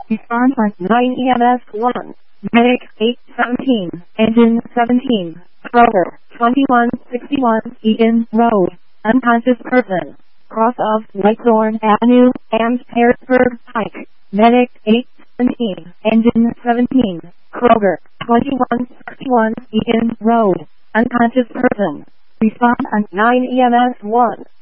Response on 9 EMS 1. Medic 817, engine 17, Kroger 2161 Eaton Road, unconscious person, cross of Whitethorn Avenue and Harrisburg Pike. Medic 817, engine 17, Kroger 2161 Eaton Road, unconscious person. Response on 9 EMS 1.